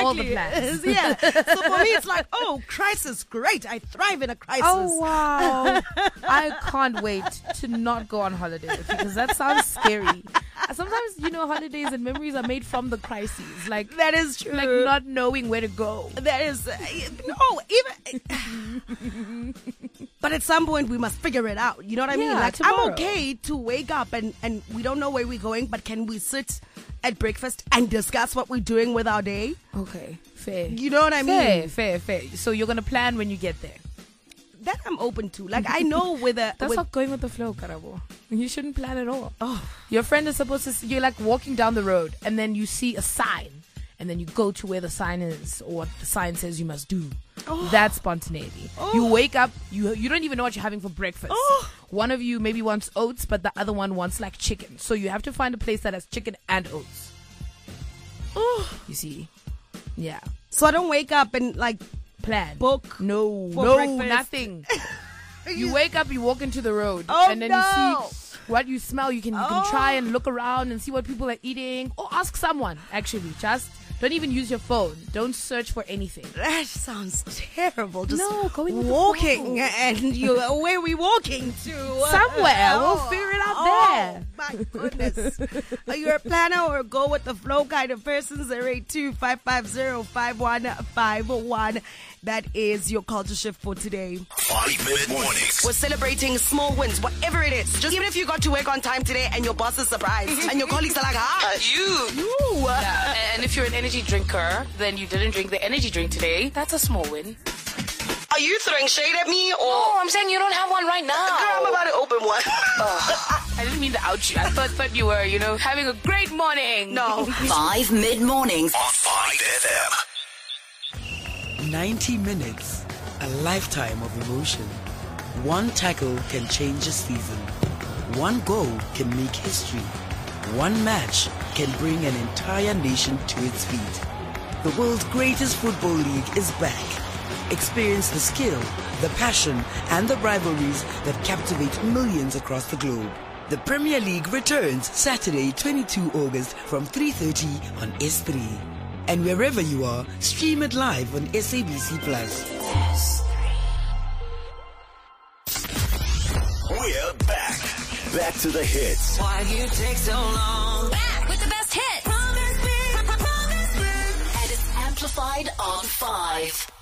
all the plans. Yeah. So for me, it's like, oh, crisis, great. I thrive in a crisis. Oh, wow. I can't wait to not go on holiday because that sounds scary. Sometimes, holidays and memories are made from the crises. Like, that is true. Like not knowing where to go. That is, even. But at some point, we must figure it out. You know what I mean? Like, tomorrow. I'm okay to wake up and we don't know where we're going, but can we sit at breakfast and discuss what we're doing with our day? Okay, fair. You know what I mean? Fair. So you're going to plan when you get there? That I'm open to. Like, I know That's not going with the flow, Karabo. You shouldn't plan at all. Oh. Your friend is supposed to you're like walking down the road and then you see a sign and then you go to where the sign is or what the sign says you must do. Oh. That's spontaneity. Oh. You wake up, you don't even know what you're having for breakfast. Oh. One of you maybe wants oats, but the other one wants like chicken. So you have to find a place that has chicken and oats. Oh. You see? Yeah. So I don't wake up and like plan. Book. No, breakfast. Nothing. You wake up, you walk into the road, and then no. you see what you smell. You can try and look around and see what people are eating, or ask someone. Actually, just don't even use your phone. Don't search for anything. That sounds terrible. Just going with walking, and where are we walking to? Somewhere. We'll figure it out there. My goodness. Are you a planner or a go with the flow kind of person? 082-550-5151. That is your culture shift for today. 5 Mid-Mornings. We're celebrating small wins, whatever it is. Just even if you got to work on time today and your boss is surprised and your colleagues are like, you. Yeah. And if you're an energy drinker, then you didn't drink the energy drink today. That's a small win. Are you throwing shade at me or? No, I'm saying you don't have one right now. Girl, I'm about to open one. I didn't mean to out you. I thought you were, having a great morning. No. 5 Mid-Mornings on 5 FM. 90 minutes, a lifetime of emotion. One tackle can change a season. One goal can make history. One match can bring an entire nation to its feet. The world's greatest football league is back. Experience the skill, the passion, and the rivalries that captivate millions across the globe. The Premier League returns Saturday, 22 August from 3:30 on S3. And wherever you are, stream it live on SABC+. We're back. Back to the hits. Why do you take so long? Back with the best hits. Promise me. And it's amplified on 5.